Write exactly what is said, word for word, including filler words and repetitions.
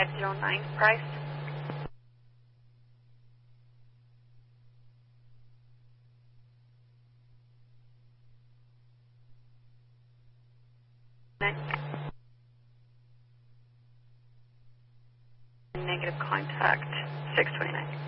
five zero nine price. Negative contact, six twenty-nine.